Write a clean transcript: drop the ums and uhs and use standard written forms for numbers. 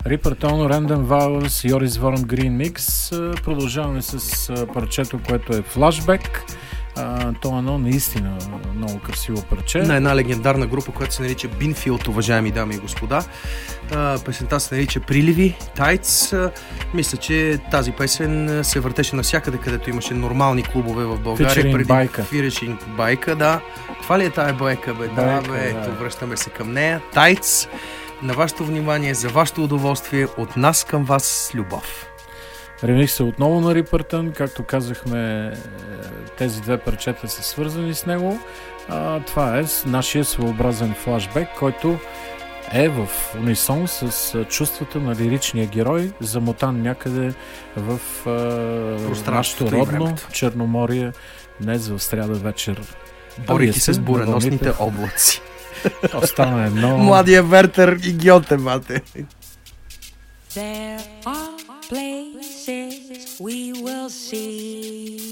Рипъртон, Random Vowels, Йорис Ворон, Green Mix. Продължаваме с парчето, което е Flashback. То е едно наистина много красиво парче. На една легендарна група, която се нарича Бинфилд, уважаеми дами и господа. Песента се нарича Приливи, Tides. Мисля, че тази песен се въртеше навсякъде, където имаше нормални клубове в България. Featuring байка. Featuring байка, да. Това ли е тая байка, бе? Да, бе. Ето, връщаме се към нея. Tides. На вашето внимание, за вашето удоволствие, от нас към вас с любов. Ремикс е отново на Рипъртън, както казахме, тези две парчета са свързани с него. Това е нашия своеобразен флашбек, който е в унисон с чувствата на лиричния герой, замотан някъде в нашето родно Черноморие, днес в сряда вечер. Борейки се с буреносните облаци. То стана едно... Младия Вертер и Гьоте, мате. There are places we will see